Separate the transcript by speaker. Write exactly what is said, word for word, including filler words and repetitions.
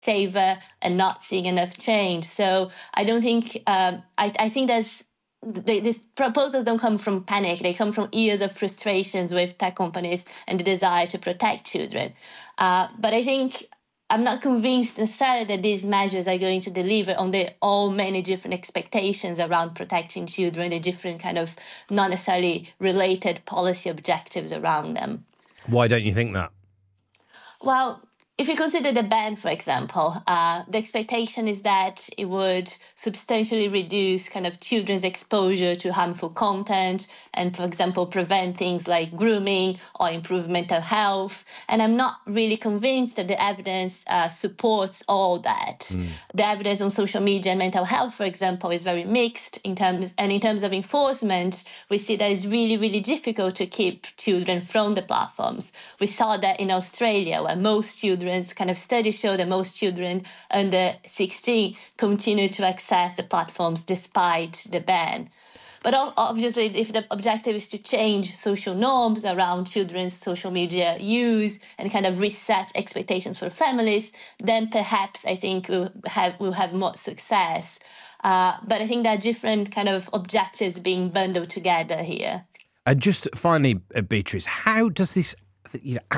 Speaker 1: saver and not seeing enough change. So I don't think, um, I, I think there's, they, these proposals don't come from panic. They come from years of frustrations with tech companies and the desire to protect children. Uh, but I think I'm not convinced necessarily that these measures are going to deliver on the all many different expectations around protecting children, the different kind of not necessarily related policy objectives around them.
Speaker 2: Why don't you think that?
Speaker 1: Well, if you consider the ban, for example, uh, the expectation is that it would substantially reduce kind of children's exposure to harmful content and, for example, prevent things like grooming or improve mental health. And I'm not really convinced that the evidence uh, supports all that. Mm. The evidence on social media and mental health, for example, is very mixed in terms, and in terms of enforcement, we see that it's really, really difficult to keep children from the platforms. We saw that in Australia, where most children, kind of studies show that most children under sixteen continue to access the platforms despite the ban. But obviously, if the objective is to change social norms around children's social media use and kind of reset expectations for families, then perhaps I think we'll have, we'll have more success. Uh, but I think there are different kind of objectives being bundled together here.
Speaker 2: And just finally, Beatrice, how does this you know,